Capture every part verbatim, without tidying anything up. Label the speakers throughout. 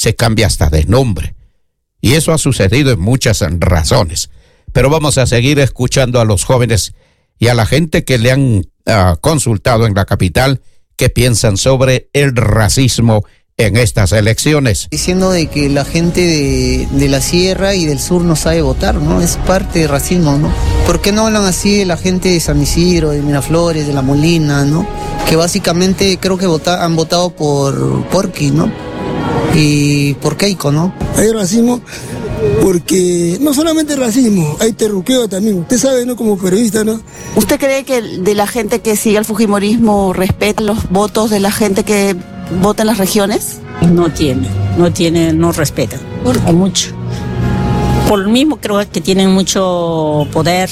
Speaker 1: se cambia hasta de nombre. Y eso ha sucedido en muchas razones. Pero vamos a seguir escuchando a los jóvenes y a la gente que le han uh, consultado en la capital qué piensan sobre el racismo en estas elecciones.
Speaker 2: Diciendo de que la gente de, de la sierra y del sur no sabe votar, ¿no? Es parte del racismo, ¿no? ¿Por qué no hablan así de la gente de San Isidro, de Miraflores, de La Molina, ¿no? Que básicamente creo que vota, han votado por Porqui, ¿no? Y por Keiko, ¿no?
Speaker 3: Hay racismo porque no solamente racismo, hay terruqueo también. Usted sabe, ¿no? Como periodista, ¿no?
Speaker 4: ¿Usted cree que de la gente que sigue el fujimorismo respeta los votos de la gente que vota en las regiones?
Speaker 5: No tiene, no tiene, no respeta. Hay mucho. Por lo mismo creo que tienen mucho poder,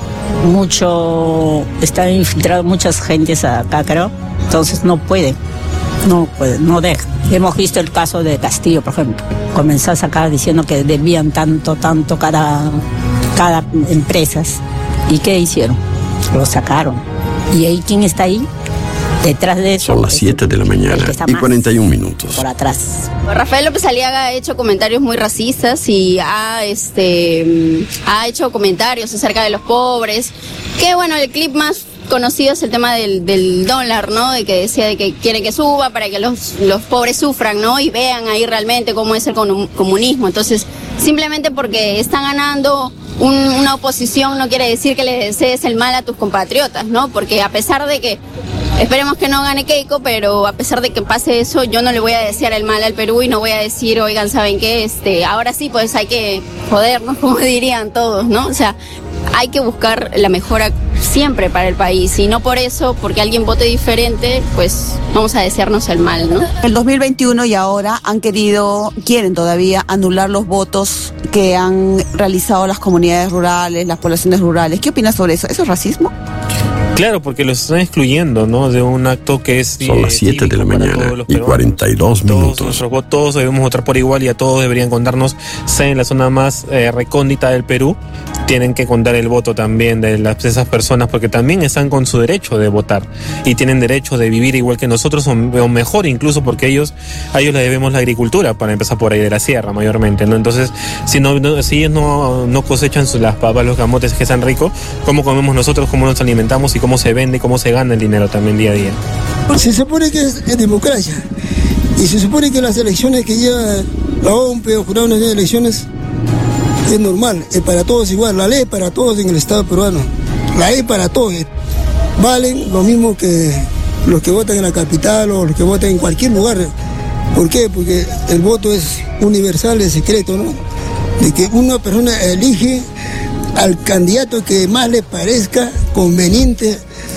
Speaker 5: mucho, están infiltrados muchas gentes acá, creo. Entonces no pueden, no pueden, no dejan. Hemos visto el caso de Castillo, por ejemplo. Comenzó a sacar diciendo que debían tanto, tanto cada, cada empresas. ¿Y qué hicieron? Lo sacaron. ¿Y ahí quién está ahí? Detrás de eso.
Speaker 6: Son las siete de la mañana y cuarenta y un minutos.
Speaker 5: Por atrás.
Speaker 7: Rafael López Aliaga ha hecho comentarios muy racistas y ha, este, ha hecho comentarios acerca de los pobres. Que bueno, el clip más conocido es el tema del, del dólar, ¿no? De que decía de que quiere que suba para que los, los pobres sufran, ¿no? Y vean ahí realmente cómo es el comunismo. Entonces, simplemente porque están ganando un, una oposición no quiere decir que le desees el mal a tus compatriotas, ¿no? Porque a pesar de que esperemos que no gane Keiko, pero a pesar de que pase eso, yo no le voy a desear el mal al Perú y no voy a decir, oigan, ¿saben qué? Este, ahora sí, pues hay que jodernos, como dirían todos, ¿no? O sea, hay que buscar la mejora siempre para el país y no por eso, porque alguien vote diferente, pues vamos a desearnos el mal, ¿no?
Speaker 4: El dos mil veintiuno y ahora han querido, quieren todavía anular los votos que han realizado las comunidades rurales, las poblaciones rurales. ¿Qué opinas sobre eso? ¿Eso es racismo?
Speaker 8: Claro, porque los están excluyendo, ¿no? De un acto que es...
Speaker 6: Son las siete de la mañana y cuarenta y dos minutos.
Speaker 8: Todos, todos debemos votar por igual y a todos deberían contarnos, sea en la zona más eh, recóndita del Perú, tienen que contar el voto también de, las, de esas personas, porque también están con su derecho de votar y tienen derecho de vivir igual que nosotros o, o mejor incluso, porque ellos a ellos les debemos la agricultura, para empezar por ahí, de la sierra mayormente, ¿no? Entonces, si, no, no, si ellos no, no cosechan las papas, los camotes que están ricos, ¿cómo comemos nosotros? ¿Cómo nos alimentamos? Y cómo se vende, cómo se gana el dinero también día a día.
Speaker 3: Se supone que es, es democracia y se supone que las elecciones que lleva la O M P o Jurado Nacional de Elecciones es normal, es para todos igual, la ley es para todos en el Estado peruano, la ley para todos, valen lo mismo que los que votan en la capital o los que votan en cualquier lugar. ¿Por qué? Porque el voto es universal, es secreto, ¿no? De que una persona elige al candidato que más le parezca conveniente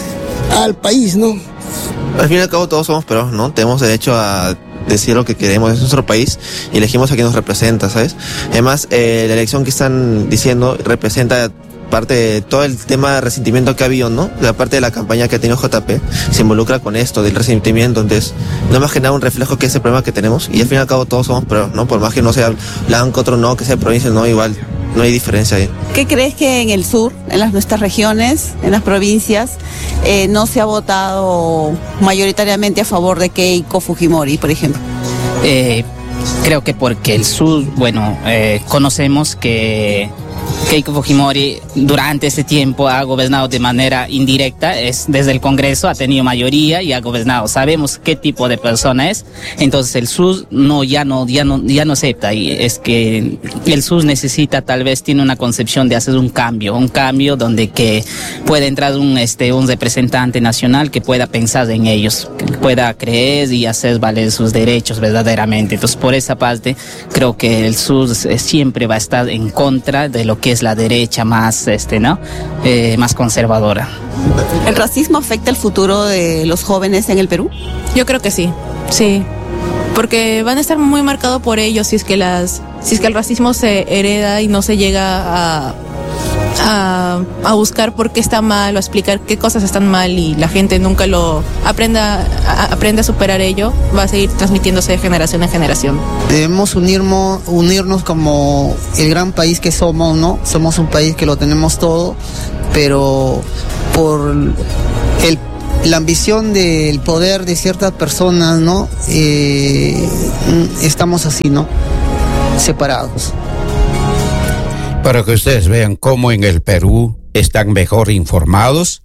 Speaker 3: al país, ¿no?
Speaker 9: Al fin y al cabo todos somos peruanos, ¿no? Tenemos derecho a decir lo que queremos, es nuestro país y elegimos a quien nos representa, ¿sabes? Además, eh, la elección que están diciendo representa parte de todo el tema de resentimiento que ha habido, ¿no? La parte de la campaña que ha tenido J P se involucra con esto del resentimiento, entonces no más generado un reflejo que es el problema que tenemos y al fin y al cabo todos somos peruanos, ¿no? Por más que no sea blanco, otro no, que sea provincia, no, igual. No hay diferencia ahí.
Speaker 4: ¿Qué crees que en el sur, en las nuestras regiones, en las provincias, eh, no se ha votado mayoritariamente a favor de Keiko Fujimori, por ejemplo?
Speaker 10: Eh, creo que porque el sur, bueno, eh, conocemos que Keiko Fujimori durante ese tiempo ha gobernado de manera indirecta, es desde el Congreso, ha tenido mayoría y ha gobernado. Sabemos qué tipo de persona es, entonces el S U S no, ya no, ya no, ya no acepta, y es que el S U S necesita, tal vez tiene una concepción de hacer un cambio, un cambio donde que pueda entrar un, este, un representante nacional que pueda pensar en ellos, que pueda creer y hacer valer sus derechos verdaderamente. Entonces por esa parte creo que el S U S siempre va a estar en contra de lo que es la derecha más, este, ¿no? Eh, más conservadora.
Speaker 4: ¿El racismo afecta el futuro de los jóvenes en el Perú?
Speaker 11: Yo creo que sí, sí, porque van a estar muy marcados por ellos si es que las, si es que el racismo se hereda y no se llega a A, a buscar por qué está mal o a explicar qué cosas están mal y la gente nunca lo aprenda a, aprende a superar ello, va a seguir transmitiéndose de generación en generación.
Speaker 2: Debemos unirnos, unirnos como el gran país que somos, ¿no? Somos un país que lo tenemos todo, pero por el la ambición del poder de ciertas personas, ¿no? Eh, estamos así, ¿no? Separados.
Speaker 1: Para que ustedes vean cómo en el Perú están mejor informados,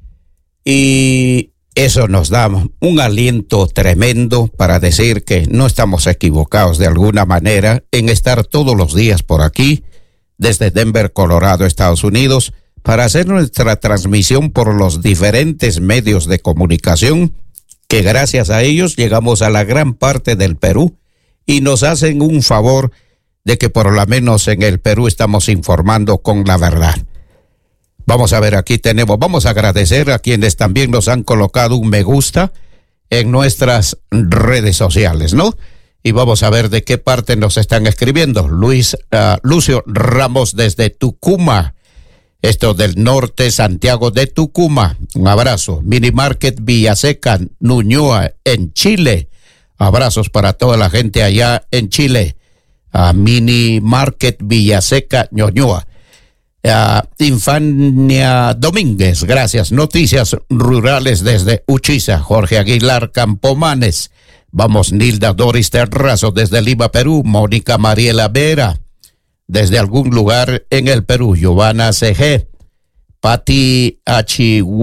Speaker 1: y eso nos da un aliento tremendo para decir que no estamos equivocados de alguna manera en estar todos los días por aquí, desde Denver, Colorado, Estados Unidos, para hacer nuestra transmisión por los diferentes medios de comunicación, que gracias a ellos llegamos a la gran parte del Perú y nos hacen un favor de que por lo menos en el Perú estamos informando con la verdad. Vamos a ver, aquí tenemos, vamos a agradecer a quienes también nos han colocado un me gusta en nuestras redes sociales, ¿no? Y vamos a ver de qué parte nos están escribiendo. Luis, uh, Lucio Ramos desde Tucumán, esto del norte, Santiago de Tucumán. Un abrazo. Mini Market Villaseca, Ñuñoa, en Chile. Abrazos para toda la gente allá en Chile. Uh, Mini Market Villaseca, Ñuñoa. Uh, Infania Domínguez, gracias. Noticias rurales desde Uchiza, Jorge Aguilar Campomanes. Vamos, Nilda Doris Terrazo desde Lima, Perú. Mónica Mariela Vera desde algún lugar en el Perú. Giovanna C G. Pati H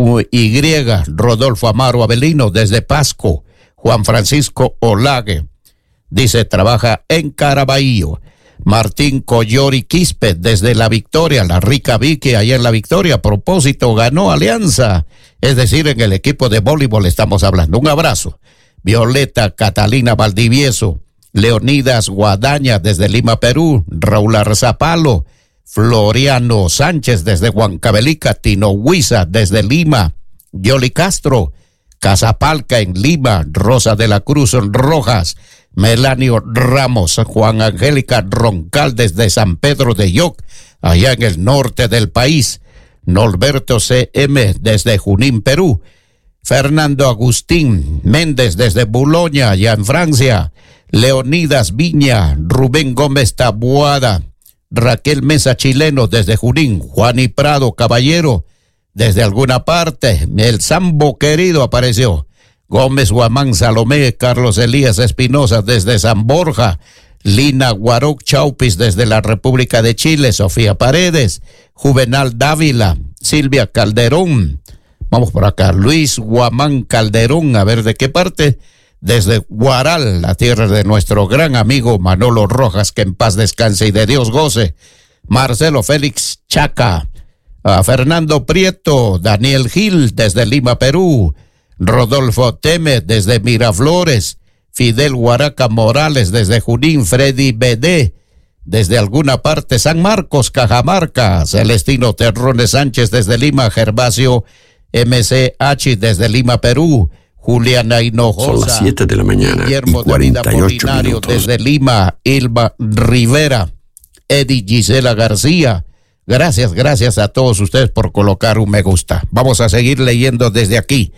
Speaker 1: Y. Rodolfo Amaro Avelino desde Pasco. Juan Francisco Olague dice trabaja en Caraballo. Martín Collori Quispe desde La Victoria, La Rica Vicky, allá en La Victoria. A propósito, ganó Alianza, es decir, en el equipo de voleibol estamos hablando. Un abrazo. Violeta Catalina Valdivieso, Leonidas Guadaña desde Lima, Perú. Raúl Arzapalo, Floriano Sánchez desde Huancavelica, Tino Huiza desde Lima, Yoli Castro, Casapalca en Lima, Rosa de la Cruz Rojas, Melanio Ramos, Juan Angélica Roncal desde San Pedro de Yoc, allá en el norte del país, Norberto C M desde Junín, Perú, Fernando Agustín Méndez desde Boulogne, allá en Francia, Leonidas Viña, Rubén Gómez Taboada, Raquel Mesa Chileno desde Junín, Juan y Prado Caballero desde alguna parte, el Sambo querido apareció, Gómez Guamán Salomé, Carlos Elías Espinosa desde San Borja, Lina Guaroc Chaupis desde la República de Chile, Sofía Paredes, Juvenal Dávila, Silvia Calderón, vamos por acá, Luis Guamán Calderón, a ver de qué parte, desde Guaral, la tierra de nuestro gran amigo Manolo Rojas, que en paz descanse y de Dios goce, Marcelo Félix Chaca, a Fernando Prieto, Daniel Gil desde Lima, Perú, Rodolfo Teme desde Miraflores, Fidel Huaraca Morales desde Junín, Freddy B D desde alguna parte, San Marcos, Cajamarca, Celestino Terrones Sánchez desde Lima, Gervasio M C H desde Lima, Perú, Juliana Hinojosa.
Speaker 6: Son las siete de la mañana
Speaker 1: Guillermo
Speaker 6: y cuarenta y ocho minutos.
Speaker 1: Desde Lima, Ilva Rivera, Eddie Gisela García. Gracias, gracias a todos ustedes por colocar un me gusta. Vamos a seguir leyendo desde aquí.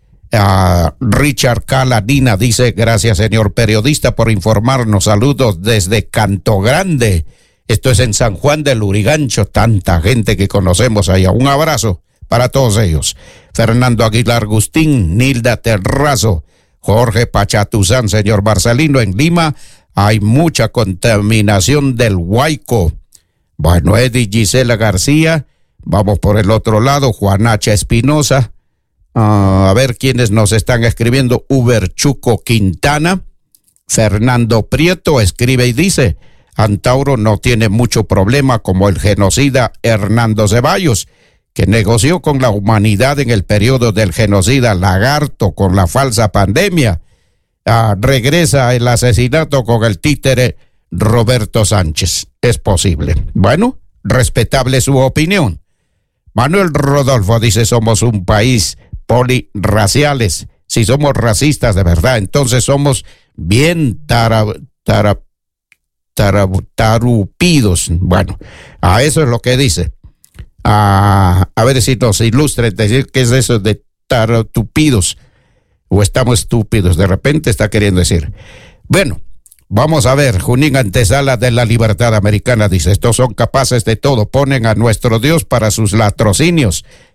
Speaker 1: Uh, Richard Caladina dice, gracias señor periodista por informarnos, saludos desde Canto Grande, esto es en San Juan del Lurigancho, tanta gente que conocemos allá, un abrazo para todos ellos. Fernando Aguilar Agustín, Nilda Terrazo, Jorge Pachatuzán, señor Barcelino, en Lima hay mucha contaminación del huaico. Bueno, Eddie Gisela García, vamos por el otro lado, Juan H. Espinosa. Uh, a ver quiénes nos están escribiendo. Uber Chuco Quintana, Fernando Prieto escribe y dice, Antauro no tiene mucho problema como el genocida Hernando Ceballos, que negoció con la humanidad en el periodo del genocida Lagarto con la falsa pandemia. Uh, regresa el asesinato con el títere Roberto Sánchez. Es posible. Bueno, respetable su opinión. Manuel Rodolfo dice, somos un país polirraciales. Si somos racistas de verdad, entonces somos bien tara, tara, tara, tarupidos. Bueno, a eso es lo que dice. A, a ver si nos ilustre, decir qué es eso de tarupidos. O estamos estúpidos, de repente está queriendo decir. Bueno, vamos a ver, Junín Antesala de la Libertad Americana dice, estos son capaces de todo, ponen a nuestro Dios para sus latrocinios.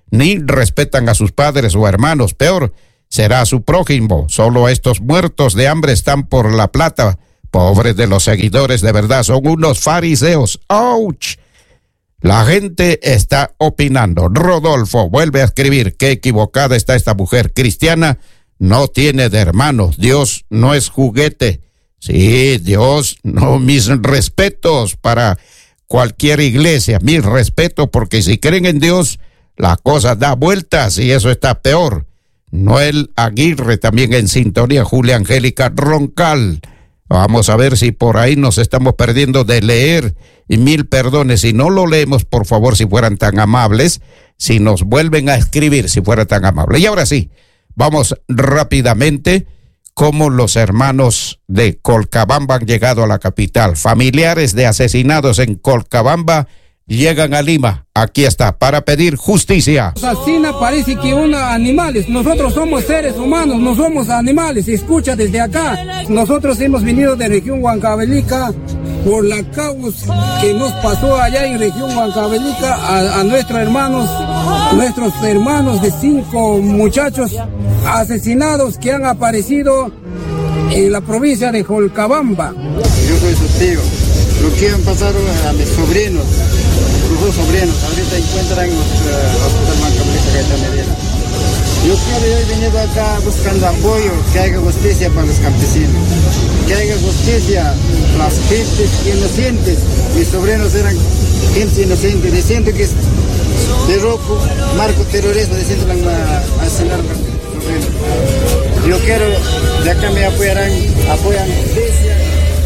Speaker 1: ni respetan a sus padres o hermanos. Peor será a su prójimo. Solo estos muertos de hambre están por la plata. Pobres de los seguidores, de verdad, son unos fariseos. ¡Auch! La gente está opinando. Rodolfo vuelve a escribir: qué equivocada está esta mujer cristiana. No tiene de hermanos. Dios no es juguete. Sí, Dios, no, mis respetos para cualquier iglesia, mis respetos, porque si creen en Dios, la cosa da vueltas y eso está peor. Noel Aguirre también en sintonía, Julia Angélica Roncal. Vamos a ver si por ahí nos estamos perdiendo de leer, y mil perdones si no lo leemos, por favor, si fueran tan amables, si nos vuelven a escribir, si fuera tan amable. Y ahora sí, vamos rápidamente. Cómo los hermanos de Colcabamba han llegado a la capital. Familiares de asesinados en Colcabamba llegan a Lima. Aquí está, para pedir justicia.
Speaker 12: Asesina parece que unos animales. Nosotros somos seres humanos, no somos animales. Escucha desde acá. Nosotros hemos venido de región Huancavelica por la causa que nos pasó allá en región Huancavelica a, a nuestros hermanos, nuestros hermanos de cinco muchachos asesinados que han aparecido en la provincia de Colcabamba.
Speaker 13: Yo soy su tío. Lo que han pasado a mis sobrinos, los dos sobrinos, ahorita encuentran en el uh, hospital Huancavelica Gaitán Medina. Yo quiero, yo he venido acá buscando apoyo, que haya justicia para los campesinos, que haya justicia para las gentes inocentes. Mis sobrinos eran gente inocente, diciendo que es de rojo, marco terrorismo, diciendo que van a asesinar a los sobrinos. Yo quiero, de acá me apoyarán, apoyan justicia.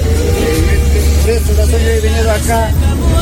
Speaker 13: Por esta razón yo he venido acá,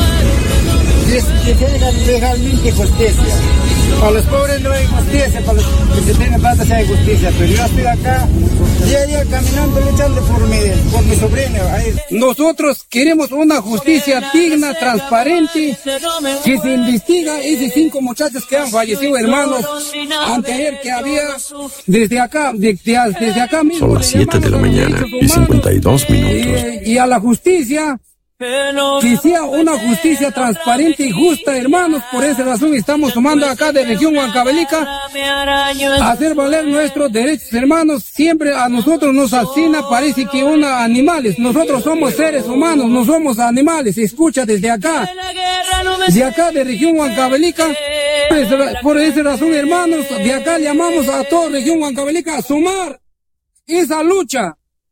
Speaker 13: que tengan legalmente justicia. Para los pobres no hay justicia, para los que se tengan plata sí hay justicia, pero yo estoy acá día a día caminando, luchando por mi, por mi sobrino. Ahí.
Speaker 12: Nosotros queremos una justicia digna, transparente, que se investiga esos cinco muchachos que han fallecido, hermanos, anteayer que había desde acá, de, de, desde acá mismo.
Speaker 6: Son las siete de la mañana y cincuenta y dos minutos.
Speaker 12: Eh, y a la justicia, que sea una justicia transparente y justa, hermanos. Por esa razón estamos tomando acá de región Huancavelica a hacer valer nuestros derechos, hermanos. Siempre a nosotros nos asesina, parece que unos animales. Nosotros somos seres humanos, no somos animales. Escucha desde acá, de acá de región Huancavelica. Por esa razón, hermanos, de acá llamamos a toda región Huancavelica a sumar esa lucha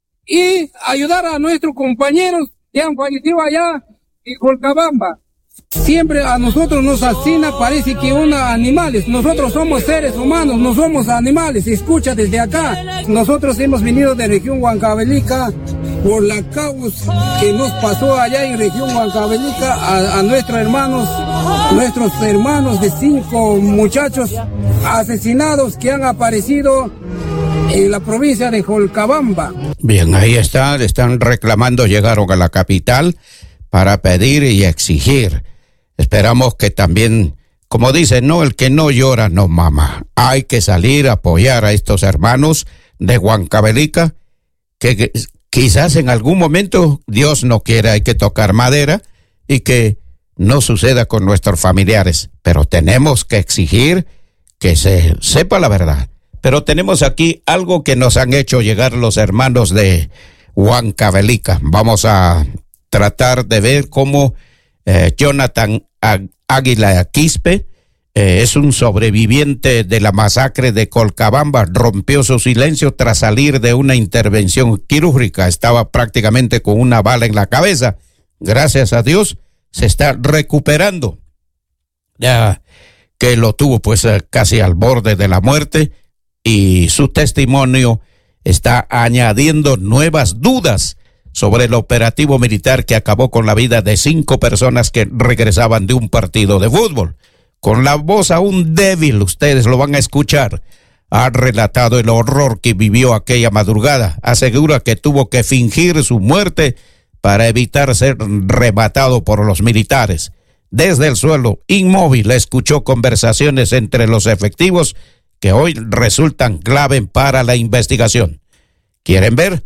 Speaker 12: y ayudar a nuestros compañeros que han fallecido allá en Colcabamba. Siempre a nosotros nos asesina, parece que unos animales. Nosotros somos seres humanos, no somos animales. Escucha desde acá. Nosotros hemos venido de región Huancavelica por la causa que nos pasó allá en región Huancavelica a, a nuestros hermanos, nuestros hermanos de cinco muchachos asesinados que han aparecido en la provincia de Colcabamba.
Speaker 1: Bien, ahí están, están reclamando, llegaron a la capital para pedir y exigir. Esperamos que también, como dicen, no, el que no llora no mama. Hay que salir a apoyar a estos hermanos de Huancavelica, que, que quizás en algún momento, Dios no quiera, hay que tocar madera y que no suceda con nuestros familiares. Pero tenemos que exigir que se sepa la verdad. Pero tenemos aquí algo que nos han hecho llegar los hermanos de Huancavelica. Vamos a tratar de ver cómo eh, Jonathan Águila Quispe eh, es un sobreviviente de la masacre de Colcabamba. Rompió su silencio tras salir de una intervención quirúrgica. Estaba prácticamente con una bala en la cabeza. Gracias a Dios se está recuperando. Ya que lo tuvo pues eh, casi al borde de la muerte. Y su testimonio está añadiendo nuevas dudas sobre el operativo militar que acabó con la vida de cinco personas que regresaban de un partido de fútbol. Con la voz aún débil, ustedes lo van a escuchar, ha relatado el horror que vivió aquella madrugada. Asegura que tuvo que fingir su muerte para evitar ser rematado por los militares. Desde el suelo, inmóvil, escuchó conversaciones entre los efectivos que hoy resultan clave para la investigación. ¿Quieren ver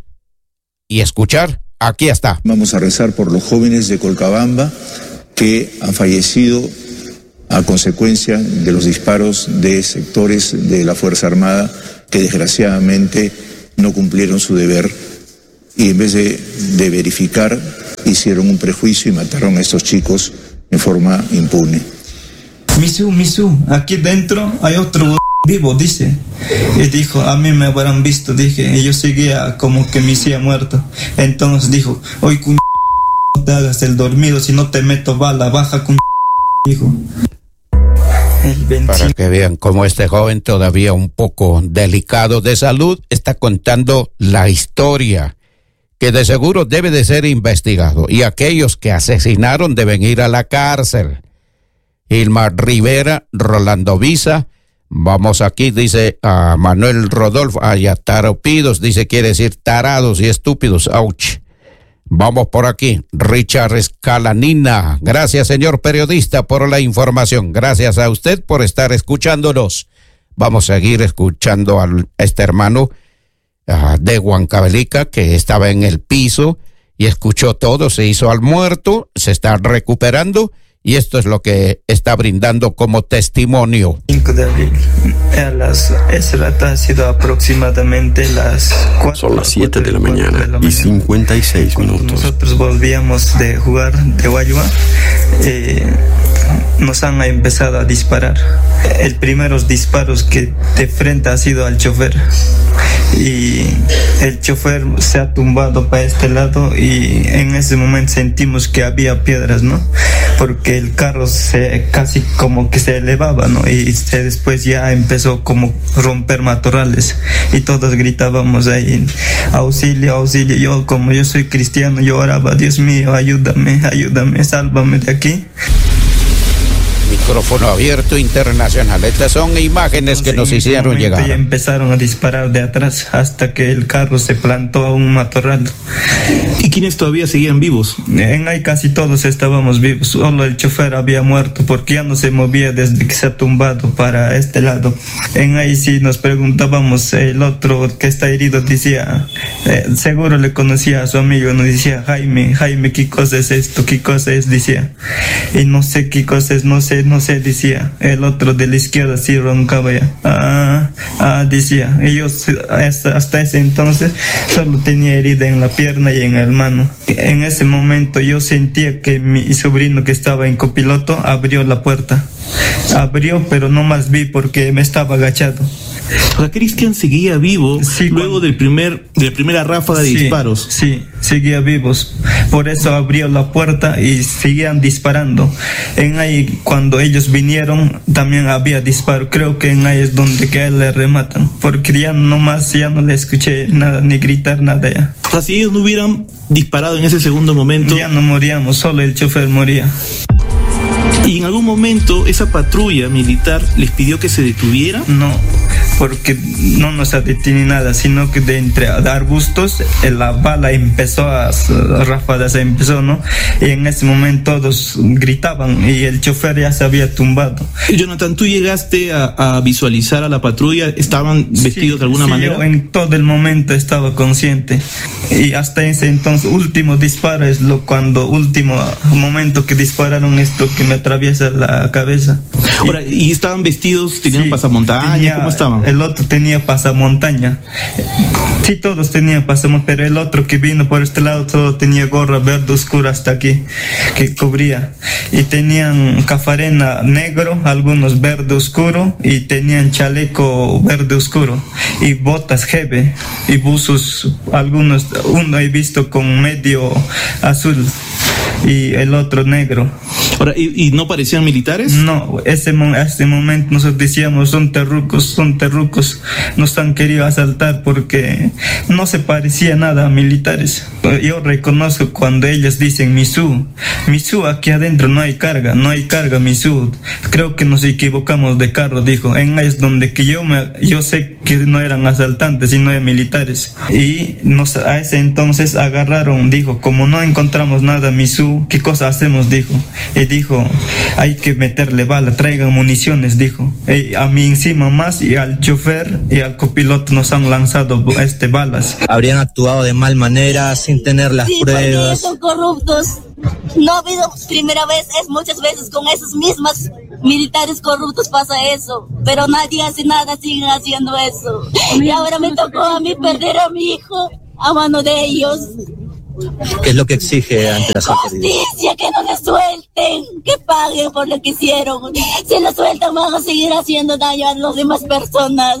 Speaker 1: y escuchar? Aquí está.
Speaker 14: Vamos a rezar por los jóvenes de Colcabamba que han fallecido a consecuencia de los disparos de sectores de la Fuerza Armada que desgraciadamente no cumplieron su deber y en vez de, de verificar hicieron un prejuicio y mataron a estos chicos en forma impune.
Speaker 15: Misu, Misu, aquí dentro hay otro vivo, dice. Y dijo, a mí me habrán visto, dije, y yo seguía como que mi hija muerto. Entonces dijo, hoy cu... no te hagas el dormido, si no te meto bala, baja con dijo.
Speaker 1: Para que vean cómo este joven, todavía un poco delicado de salud, está contando la historia que de seguro debe de ser investigado, y aquellos que asesinaron deben ir a la cárcel. Ilma Rivera, Rolando Visa, vamos aquí, dice a Manuel Rodolfo, allá taropidos, dice quiere decir tarados y estúpidos, ouch. Vamos por aquí, Richard Escalanina, gracias señor periodista por la información, gracias a usted por estar escuchándonos. Vamos a seguir escuchando a este hermano uh, de Huancavelica que estaba en el piso y escuchó todo, se hizo al muerto, se está recuperando y esto es lo que está brindando como testimonio.
Speaker 15: cinco de abril, a las, esa rata ha sido aproximadamente las cuatro.
Speaker 6: Son las siete de la mañana y cincuenta y seis minutos.
Speaker 15: Nosotros volvíamos de jugar de Guayua, eh, nos han empezado a disparar. El primeros disparos que de frente ha sido al chofer y el chofer se ha tumbado para este lado y en ese momento sentimos que había piedras, ¿no? Porque el carro se casi como que se elevaba, ¿no? Y se, después ya empezó como romper matorrales y todos gritábamos ahí, auxilio, auxilio. Yo, como yo soy cristiano, yo oraba, Dios mío, ayúdame, ayúdame, sálvame de aquí.
Speaker 1: Micrófono abierto internacional. Estas son imágenes Entonces, que nos hicieron llegar.
Speaker 15: Ya empezaron a disparar de atrás hasta que el carro se plantó a un matorral.
Speaker 16: ¿Y quiénes todavía seguían vivos?
Speaker 15: En ahí casi todos estábamos vivos. Solo el chofer había muerto porque ya no se movía desde que se ha tumbado para este lado. En ahí sí nos preguntábamos, el otro que está herido decía, eh, seguro le conocía a su amigo, nos decía, Jaime, Jaime, ¿qué cosa es esto? ¿Qué cosa es? Decía. Y no sé qué cosa es, no sé. No sé, decía. El otro de la izquierda sí roncaba ya. Ah, ah, decía. Y yo hasta, hasta ese entonces solo tenía herida en la pierna y en el mano. En ese momento yo sentía que mi sobrino que estaba en copiloto abrió la puerta. Abrió, pero no más vi porque me estaba agachado.
Speaker 16: O sea, Cristian seguía vivo sí, luego cuando... del primer, de la primera ráfaga de
Speaker 15: sí,
Speaker 16: disparos.
Speaker 15: Sí, seguía vivos. Por eso abrió la puerta y seguían disparando. En ahí, cuando ellos vinieron, también había disparo. Creo que en ahí es donde que a él le rematan. Porque ya no más, ya no le escuché nada, ni gritar nada ya.
Speaker 16: O sea, si ellos no hubieran disparado en ese segundo momento...
Speaker 15: Ya no moríamos, solo el chofer moría.
Speaker 16: ¿Y en algún momento esa patrulla militar les pidió que se detuviera?
Speaker 15: No, porque no nos ha detenido nada, sino que de entre arbustos la bala empezó a, a ráfagas empezó, ¿no? Y en ese momento todos gritaban y el chofer ya se había tumbado.
Speaker 16: Jonathan, ¿tú llegaste a, a visualizar a la patrulla? ¿Estaban vestidos sí, de alguna
Speaker 15: sí,
Speaker 16: manera?
Speaker 15: Yo en todo el momento estaba consciente y hasta ese entonces último disparo es lo cuando último momento que dispararon esto que me atraviesa la cabeza.
Speaker 16: Ahora, ¿y estaban vestidos? ¿Tenían sí, pasamontaña? Tenía, ¿cómo estaban?
Speaker 15: El otro tenía pasamontaña. Sí, todos tenían pasamontaña, pero el otro que vino por este lado todo tenía gorra verde oscura hasta aquí, que cubría. Y tenían cafarena negro, algunos verde oscuro, y tenían chaleco verde oscuro, y botas jebe, y buzos, algunos, uno he visto con medio azul, y el otro negro.
Speaker 16: Ahora, ¿y, y no parecían militares?
Speaker 15: No, ese, ese momento nosotros decíamos, son terrucos, son terrucos, nos han querido asaltar porque no se parecía nada a militares. Yo reconozco cuando ellos dicen Misu, Misu, aquí adentro no hay carga, no hay carga Misu. Creo que nos equivocamos de carro, dijo. En ahí es donde que yo me, yo sé que no eran asaltantes, sino de militares. Y nos, a ese entonces agarraron, dijo, como no encontramos nada Misu, ¿qué cosa hacemos? Dijo. Y dijo, hay que meterle bala, traigan municiones, dijo. Y a mí encima más y al chofer y al copiloto nos han lanzado este balas.
Speaker 17: Habrían actuado de mal manera, sin tener las
Speaker 18: sí,
Speaker 17: pruebas.
Speaker 18: Son corruptos. No ha habido primera vez, es muchas veces con esas mismas militares corruptos pasa eso, pero nadie hace nada, siguen haciendo eso. Y ahora me tocó a mí perder a mi hijo a mano de ellos.
Speaker 17: ¿Qué es lo que exige ante las autoridades?
Speaker 18: Justicia, que no les suelten, que paguen por lo que hicieron. Si los sueltan van a seguir haciendo daño a las demás personas.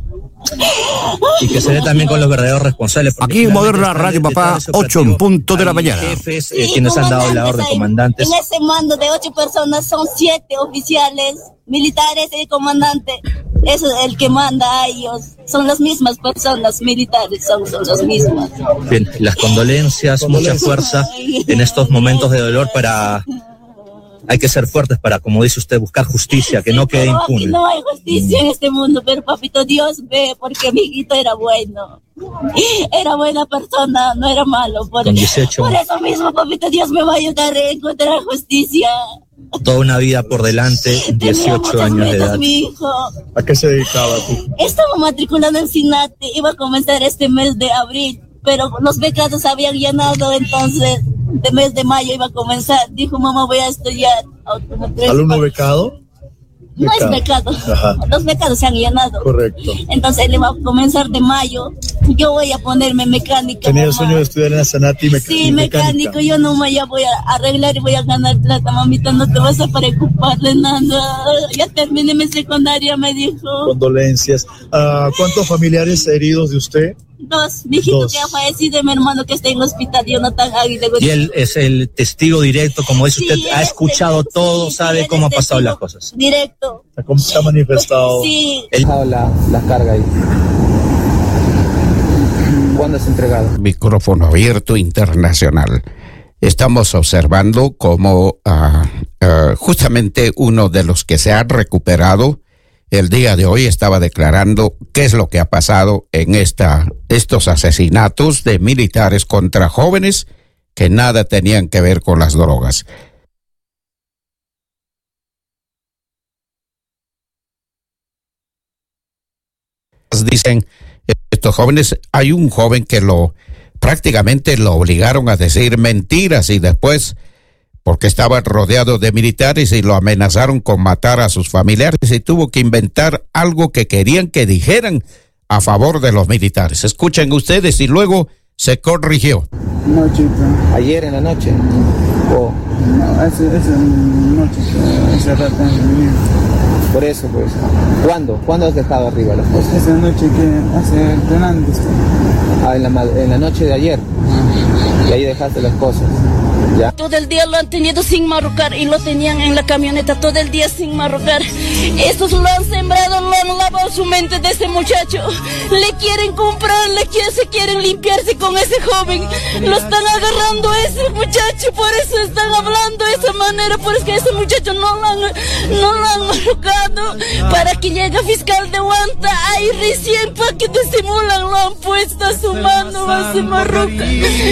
Speaker 17: Y que se dé también con los verdaderos responsables.
Speaker 19: Aquí en Moderna Radio Papá, ocho en punto de la mañana.
Speaker 17: Jefes, eh, quienes han dado la orden, comandantes.
Speaker 18: En ese mando de ocho personas son siete oficiales, militares y comandante. Eso es el que manda a ellos. Son las mismas personas, militares son, son las mismas.
Speaker 17: Bien, las condolencias, mucha fuerza en estos momentos de dolor para... Hay que ser fuertes para, como dice usted, buscar justicia, que no quede impune.
Speaker 18: No hay justicia en este mundo, pero papito Dios ve, porque mi hijito era bueno. Era buena persona, no era malo. Por,
Speaker 17: Con dieciocho
Speaker 18: por eso mismo, papito Dios me va a ayudar a encontrar justicia.
Speaker 17: Toda una vida por delante, dieciocho años de edad.
Speaker 18: Mi hijo.
Speaker 17: ¿A qué se dedicaba tú?
Speaker 18: Estaba matriculado en Sinate, iba a comenzar este mes de abril, pero los becados habían llenado, entonces de mes de mayo iba a comenzar. Dijo, mamá, voy a estudiar.
Speaker 20: ¿Alumno becado?
Speaker 18: No es becado. Ajá. Los becados se han llenado.
Speaker 20: Correcto.
Speaker 18: Entonces él va a comenzar de mayo. Yo voy a ponerme mecánica.
Speaker 20: ¿Tenía el sueño de estudiar en la Sanati? Meca-
Speaker 18: sí, mecánico. Yo no me ya voy a arreglar y voy a ganar plata, mamita. No te vas a preocupar de nada. Ya terminé mi secundaria, me dijo.
Speaker 20: Condolencias. Uh, ¿Cuántos familiares heridos de usted?
Speaker 18: Dos. Mi hijito que ha fallecido y mi hermano que está en el hospital, Jonathan Aguirre.
Speaker 17: Y él es el testigo directo, como dice
Speaker 18: sí,
Speaker 17: usted, ha escuchado todo, sí, sabe cómo han pasado las cosas.
Speaker 18: Directo.
Speaker 20: ¿Cómo se ha manifestado?
Speaker 18: Sí.
Speaker 17: Él ha dejado la, la carga ahí. ¿Cuándo es entregado?
Speaker 1: Micrófono abierto internacional. Estamos observando cómo uh, uh, justamente uno de los que se ha recuperado el día de hoy estaba declarando qué es lo que ha pasado en esta, estos asesinatos de militares contra jóvenes que nada tenían que ver con las drogas. Dicen estos jóvenes, hay un joven que lo prácticamente lo obligaron a decir mentiras y después, porque estaba rodeado de militares y lo amenazaron con matar a sus familiares y tuvo que inventar algo que querían que dijeran a favor de los militares. Escuchen ustedes y luego se corrigió.
Speaker 21: Noche,
Speaker 17: ayer en la noche.
Speaker 21: Oh. No, esa noche, ese rato.
Speaker 17: Por eso, pues. ¿Cuándo? ¿Cuándo has dejado arriba las cosas?
Speaker 21: Esa noche que hace entrenando.
Speaker 17: Ah, en la, en la noche de ayer. Ah. Y ahí dejaste las cosas. ¿Ya?
Speaker 18: Todo el día lo han tenido sin marrocar y lo tenían en la camioneta todo el día sin marrocar. Estos lo han sembrado, lo han lavado su mente de ese muchacho. Le quieren comprar, le quieren, se quieren limpiarse con ese joven. Lo están agarrando a ese muchacho, por eso están hablando de esa manera, por eso que ese muchacho no lo han, no lo han marrocado. Para que llegue fiscal de Huanta, ahí recién para que disimulan lo han puesto a su mano, a se marroca.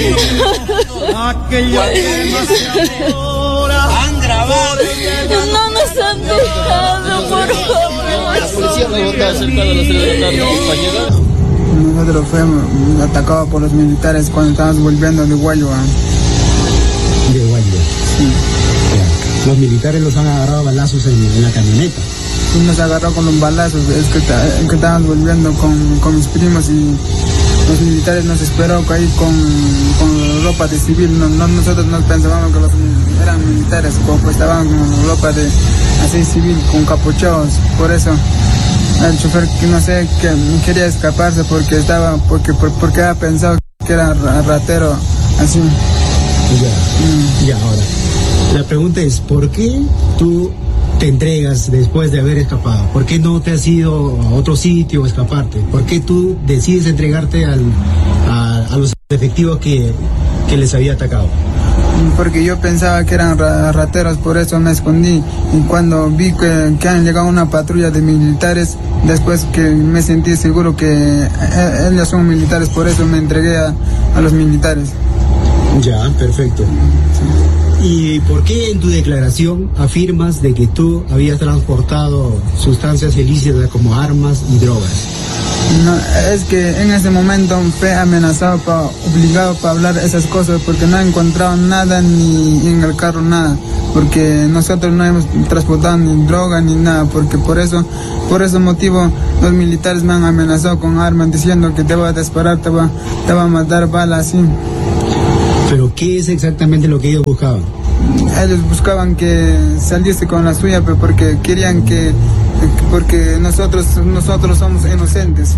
Speaker 22: Han grabado.
Speaker 18: No nos han dejado, por favor.
Speaker 22: La policía no votaba cerca de las tres de la tarde para llegar.
Speaker 21: Nosotros fuimos atacados por los militares cuando estábamos volviendo de Guayua.
Speaker 23: ¿De Guayua?
Speaker 21: Sí.
Speaker 23: Ya. Los militares los han agarrado a balazos en, en la camioneta.
Speaker 21: Sí, nos agarró con los balazos. Es que, que estábamos volviendo con, con mis primos y los militares nos esperó ahí con, con ropa de civil. No, no, nosotros no pensábamos que los eran militares, porque estaban con ropa de así civil, con capuchados. Por eso el chofer, que no sé, que quería escaparse porque estaba, porque, por, porque había pensado que era ratero, así.
Speaker 23: Ya, mm. ya, ahora. La pregunta es, ¿por qué tú te entregas después de haber escapado? ¿Por qué no te has ido a otro sitio a escaparte? ¿Por qué tú decides entregarte al, a, a los efectivos que, que les había atacado?
Speaker 21: Porque yo pensaba que eran rateros, por eso me escondí. Y cuando vi que, que han llegado una patrulla de militares, después que me sentí seguro que ellos son militares, por eso me entregué a, a los militares.
Speaker 23: Ya, perfecto. Sí. ¿Y por qué en tu declaración afirmas de que tú habías transportado sustancias ilícitas como armas y drogas?
Speaker 21: No, es que en ese momento fue amenazado, pa, obligado para hablar esas cosas porque no he encontrado nada ni en el carro nada. porque nosotros no hemos transportado ni droga ni nada, porque por eso, por ese motivo los militares me han amenazado con armas diciendo que te va a disparar, te va, te va a matar balas así.
Speaker 23: ¿Pero qué es exactamente lo que ellos buscaban?
Speaker 21: Ellos buscaban que saliese con la suya, pero porque querían que, porque nosotros, nosotros somos inocentes.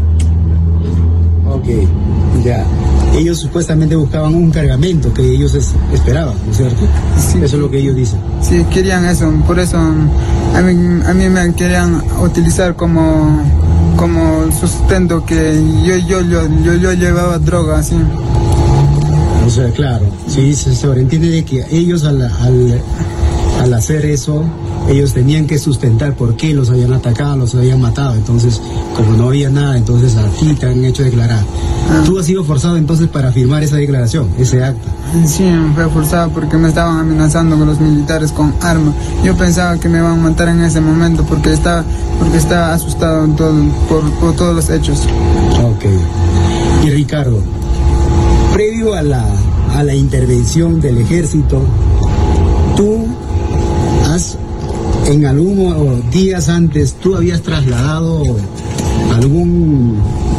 Speaker 23: Ok, ya. Ellos supuestamente buscaban un cargamento que ellos es, esperaban, ¿no es cierto? Sí. Eso es lo que ellos dicen.
Speaker 21: Sí, querían eso, por eso a mí, a mí me querían utilizar como, como sustento, que yo, yo, yo, yo, yo llevaba droga, así.
Speaker 23: O sea, claro, sí, se sobreentiende de que ellos al, al, al hacer eso, ellos tenían que sustentar por qué los habían atacado, los habían matado. Entonces, como no había nada, entonces a ti te han hecho declarar. Ah. ¿Tú has sido forzado entonces para firmar esa declaración, ese acta?
Speaker 21: Sí, me fue forzado porque me estaban amenazando con los militares con armas. Yo pensaba que me iban a matar en ese momento porque estaba, porque estaba asustado todo, por, por todos los hechos.
Speaker 23: Ok. Y Ricardo, previo a la, a la intervención del ejército, tú has, en algunos días antes, tú habías trasladado algún,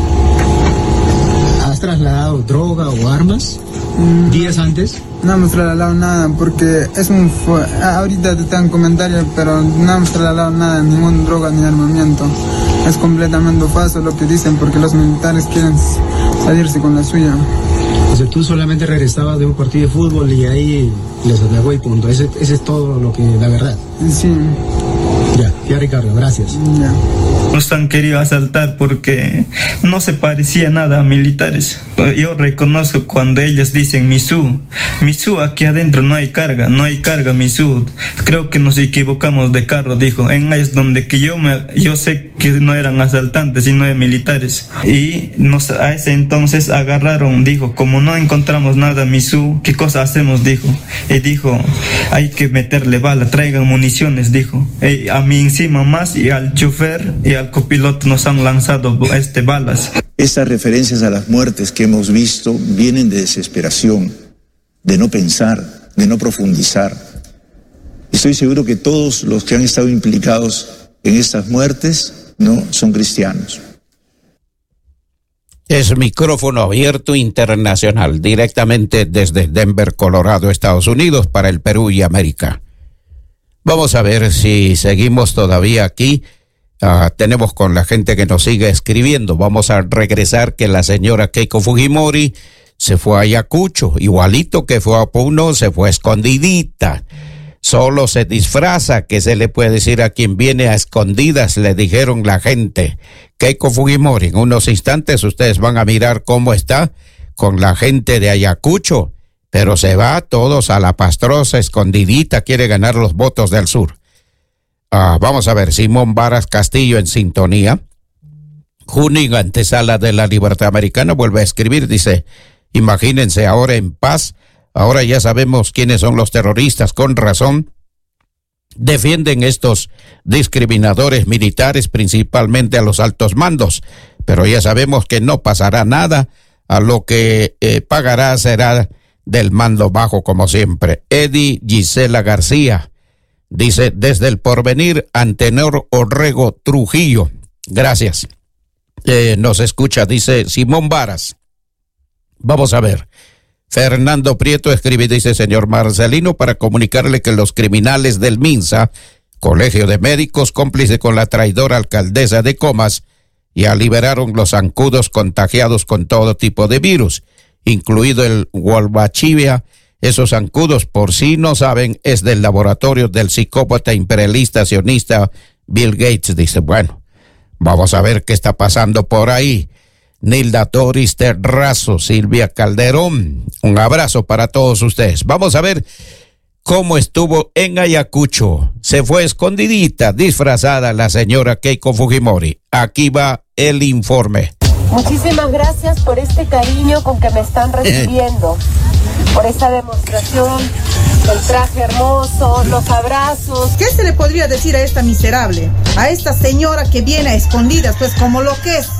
Speaker 23: has trasladado droga o armas, mm, días antes.
Speaker 21: No hemos trasladado nada porque es un, ahorita te están comentarios, pero no hemos trasladado nada, ninguna droga ni armamento. Es completamente falso lo que dicen porque los militares quieren salirse con la suya.
Speaker 23: O sea, tú solamente regresabas de un partido de fútbol y ahí les atacó y punto. Ese, ese es todo lo que, la verdad.
Speaker 21: Sí.
Speaker 23: Ya, ya Ricardo, gracias.
Speaker 21: Ya.
Speaker 15: Nos han querido asaltar porque no se parecía nada a militares. Yo reconozco cuando ellos dicen Misú, Misú, aquí adentro no hay carga, no hay carga Misú. Creo que nos equivocamos de carro, dijo. En ahí es donde que yo me, yo sé que no eran asaltantes sino de militares. Y nos a ese entonces agarraron, dijo, como no encontramos nada Misú, ¿qué cosa hacemos? Dijo. Y dijo, hay que meterle bala, traigan municiones, dijo. Y a mí encima más y al chofer y al copiloto nos han lanzado este balas.
Speaker 14: Estas referencias a las muertes que hemos visto vienen de desesperación, de no pensar, de no profundizar. Estoy seguro que todos los que han estado implicados en estas muertes, ¿no?, son cristianos.
Speaker 1: Es micrófono abierto internacional, directamente desde Denver, Colorado, Estados Unidos, para el Perú y América. Vamos a ver si seguimos todavía aquí. Uh, tenemos con la gente que nos sigue escribiendo. Vamos a regresar que la señora Keiko Fujimori se fue a Ayacucho, igualito que fue a Puno, se fue escondidita. Solo se disfraza, que se le puede decir a quien viene a escondidas, le dijeron la gente. Keiko Fujimori, en unos instantes ustedes van a mirar cómo está con la gente de Ayacucho, pero se va todos a la pastrosa, escondidita, quiere ganar los votos del sur. Uh, vamos a ver, Simón Varas Castillo en sintonía. Junín, antesala de la Libertad Americana, vuelve a escribir, dice, imagínense ahora en paz, ahora ya sabemos quiénes son los terroristas, con razón defienden estos discriminadores militares, principalmente a los altos mandos, pero ya sabemos que no pasará nada, a lo que eh, pagará será del mando bajo como siempre. Eddie Gisela García dice, desde el Porvenir, Antenor Orrego Trujillo. Gracias. Eh, nos escucha, dice Simón Varas. Vamos a ver. Fernando Prieto escribe, dice, señor Marcelino, para comunicarle que los criminales del MINSA, Colegio de Médicos, cómplice con la traidora alcaldesa de Comas, ya liberaron los zancudos contagiados con todo tipo de virus, incluido el Wolbachia. Esos zancudos, por si no saben, es del laboratorio del psicópata imperialista sionista Bill Gates. Dice, bueno, vamos a ver qué está pasando por ahí. Nilda Doris Terrazo, Silvia Calderón, un abrazo para todos ustedes. Vamos a ver cómo estuvo en Ayacucho. Se fue escondidita, disfrazada la señora Keiko Fujimori. Aquí va el informe.
Speaker 5: Muchísimas gracias por este cariño con que me están recibiendo, por esta demostración, el traje hermoso, los abrazos.
Speaker 7: ¿Qué se le podría decir a esta miserable? A esta señora que viene a escondidas, pues como lo que es.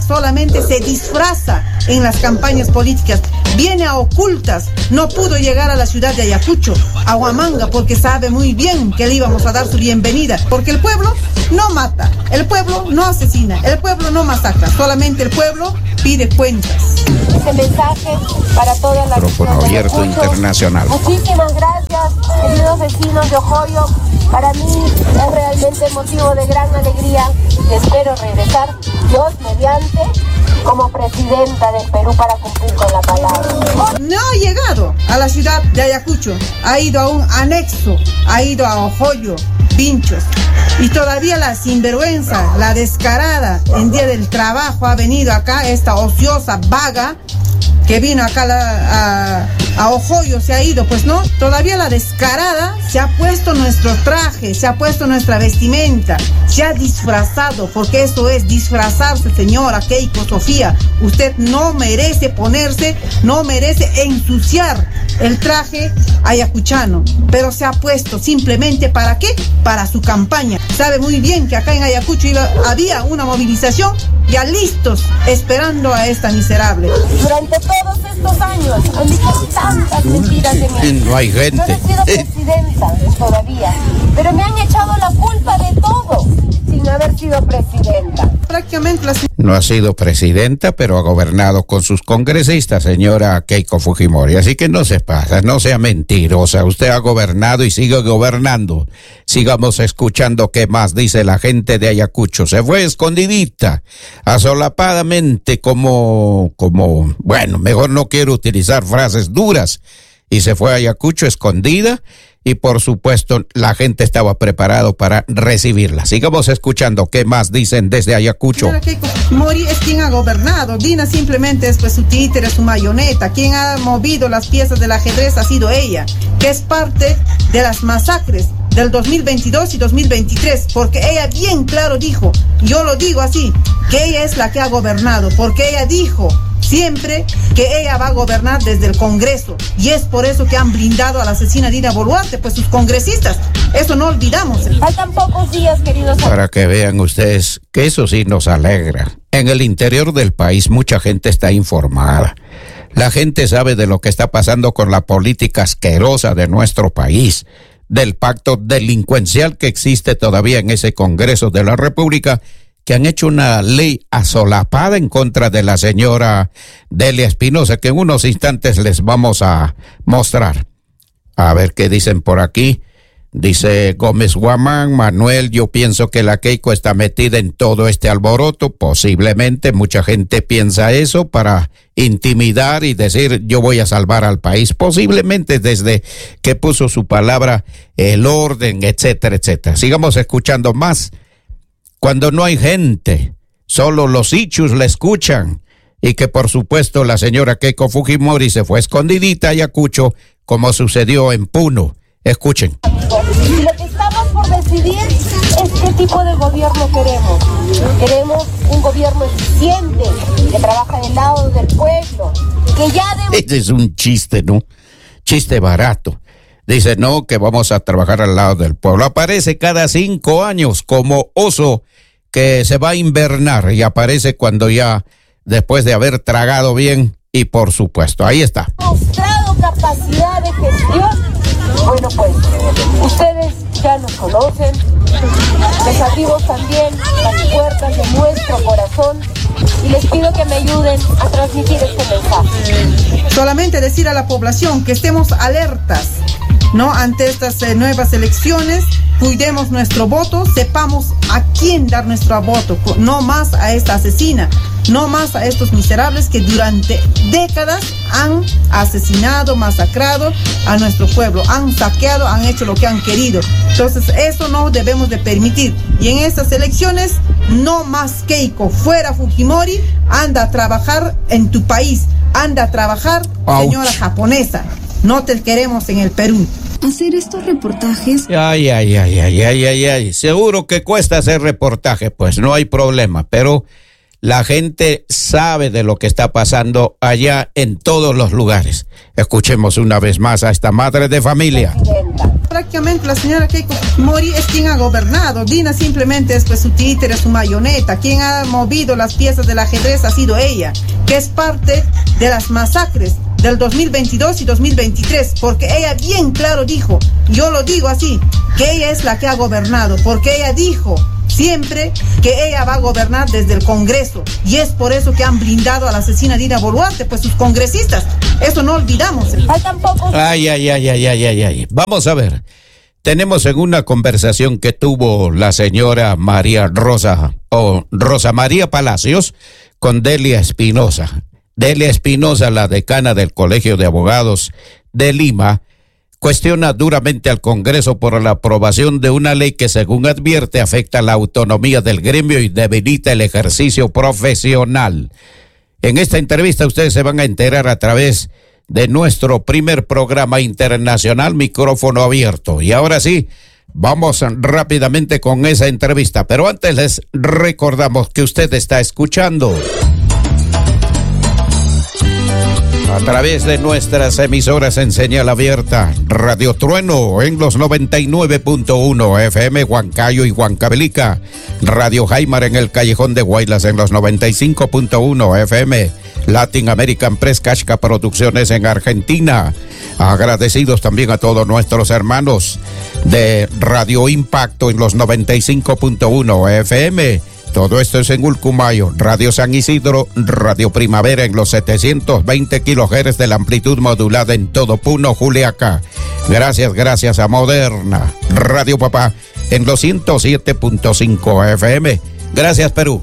Speaker 3: solamente se disfraza en las campañas políticas, viene a ocultas, no pudo llegar a la ciudad de Ayacucho, a Huamanga, porque sabe muy bien que le íbamos a dar su bienvenida, porque el pueblo no mata, el pueblo no asesina, el pueblo no masacra, solamente el pueblo pide cuentas.
Speaker 5: Ese mensaje para toda la
Speaker 1: Micrófono abierto internacional.
Speaker 5: Muchísimas gracias, queridos vecinos de Ojoyo. Para mí es realmente motivo de gran alegría y espero regresar, Dios mediante, como presidenta del Perú para cumplir con la palabra.
Speaker 3: No ha llegado a la ciudad de Ayacucho, ha ido a un anexo, ha ido a Ojoyo, Pinchos, y todavía la sinvergüenza, la descarada en día del trabajo ha venido acá, esta ociosa vaga que vino acá la, a, a Ojoyo, se ha ido, pues no, todavía la descarada se ha puesto nuestro traje, se ha puesto nuestra vestimenta, se ha disfrazado, porque eso es disfrazarse, señora Keiko Sofía. Usted no merece ponerse, no merece ensuciar el traje ayacuchano, pero se ha puesto simplemente ¿para qué? Para su campaña. Sabe muy bien que acá en Ayacucho iba, había una movilización ya listos esperando a esta miserable.
Speaker 5: Durante todos estos años han dicho tantas mentiras de mí.
Speaker 1: No hay gente.
Speaker 5: No he sido presidenta todavía, pero me han echado la culpa de todo sin haber sido presidenta.
Speaker 3: Prácticamente la...
Speaker 1: No ha sido presidenta, pero ha gobernado con sus congresistas, señora Keiko Fujimori. Así que no se pasa, no sea mentirosa. Usted ha gobernado y sigue gobernando. Sigamos escuchando qué más dice la gente de Ayacucho. Se fue escondidita, asolapadamente, como, como, bueno, mejor no quiero utilizar frases duras. Y se fue a Ayacucho escondida. Y por supuesto la gente estaba preparado para recibirla. Sigamos escuchando qué más dicen desde Ayacucho.
Speaker 3: Keiko Fujimori es quien ha gobernado. Dina simplemente es pues su títere, su mayoneta. Quien ha movido las piezas del ajedrez ha sido ella, que es parte de las masacres del dos mil veintidós y dos mil veintitrés, porque ella bien claro dijo, yo lo digo así, que ella es la que ha gobernado, porque ella dijo siempre que ella va a gobernar desde el Congreso, y es por eso que han blindado a la asesina Dina Boluarte, pues sus congresistas, eso no olvidamos.
Speaker 5: Faltan pocos días, queridos.
Speaker 1: Para que vean ustedes que eso sí nos alegra. En el interior del país mucha gente está informada. La gente sabe de lo que está pasando con la política asquerosa de nuestro país, del pacto delincuencial que existe todavía en ese Congreso de la República, que han hecho una ley asolapada en contra de la señora Delia Espinosa, que en unos instantes les vamos a mostrar. A ver qué dicen por aquí. Dice Gómez Guamán, Manuel, yo pienso que la Keiko está metida en todo este alboroto, posiblemente mucha gente piensa eso para intimidar y decir yo voy a salvar al país, posiblemente desde que puso su palabra el orden, etcétera, etcétera. Sigamos escuchando más. Cuando no hay gente, solo los ichus le escuchan, y que por supuesto la señora Keiko Fujimori se fue escondidita a Ayacucho, como sucedió en Puno. Escuchen.
Speaker 5: Y lo que estamos por decidir es qué tipo de gobierno queremos. Queremos un gobierno eficiente, que trabaja del lado del pueblo, que ya de...
Speaker 1: Este es un chiste, ¿no? Chiste barato. Dice, no, que vamos a trabajar al lado del pueblo. Aparece cada cinco años como oso que se va a invernar, y aparece cuando ya, después de haber tragado bien, y por supuesto, ahí está.
Speaker 5: Mostrado capacidad de gestión. Bueno, pues, ustedes ya nos conocen, les abrimos también las puertas de nuestro corazón y les pido que me ayuden a transmitir este mensaje.
Speaker 3: Solamente decir a la población que estemos alertas, ¿no? Ante estas eh, nuevas elecciones, cuidemos nuestro voto, sepamos a quién dar nuestro voto, no más a esta asesina, no más a estos miserables que durante décadas han asesinado, masacrado a nuestro pueblo, han saqueado, han hecho lo que han querido. Entonces eso no debemos de permitir. Y en estas elecciones, no más Keiko, fuera Fujimori, anda a trabajar en tu país, anda a trabajar, señora japonesa, no te queremos en el Perú.
Speaker 7: Hacer estos reportajes.
Speaker 1: Ay, ay, ay, ay, ay, ay, ay. Seguro que cuesta hacer reportaje, pues no hay problema, pero la gente sabe de lo que está pasando allá en todos los lugares. Escuchemos una vez más a esta madre de familia.
Speaker 3: prácticamente la señora Keiko Fujimori es quien ha gobernado. Dina simplemente es pues su títere, su marioneta. Quien ha movido las piezas del ajedrez ha sido ella, que es parte de las masacres del dos mil veintidós y dos mil veintitrés, porque ella bien claro dijo, yo lo digo así, que ella es la que ha gobernado, porque ella dijo siempre que ella va a gobernar desde el Congreso, y es por eso que han blindado a la asesina Dina Boluarte, pues sus congresistas, eso no olvidamos.
Speaker 1: Ay, ay, ay, ay, ay, ay, ay. Vamos a ver, tenemos en una conversación que tuvo la señora María Rosa, o Rosa María Palacios, con Delia Espinosa. Delia Espinosa, la decana del Colegio de Abogados de Lima, cuestiona duramente al Congreso por la aprobación de una ley que, según advierte, afecta la autonomía del gremio y debilita el ejercicio profesional. En esta entrevista ustedes se van a enterar a través de nuestro primer programa internacional Micrófono Abierto. Y ahora sí, vamos rápidamente con esa entrevista, pero antes les recordamos que usted está escuchando a través de nuestras emisoras en señal abierta, Radio Trueno en los noventa y nueve punto uno F M Huancayo y Huancavelica, Radio Jaimar en el Callejón de Guaylas en los noventa y cinco punto uno F M, Latin American Press Kashka Producciones en Argentina. Agradecidos también a todos nuestros hermanos de Radio Impacto en los noventa y cinco punto uno F M. Todo esto es en Ulcumayo, Radio San Isidro, Radio Primavera en los setecientos veinte kilohertz de la amplitud modulada en todo Puno, Juliaca. Gracias, gracias a Moderna, Radio Papá en los ciento siete punto cinco F M. Gracias, Perú.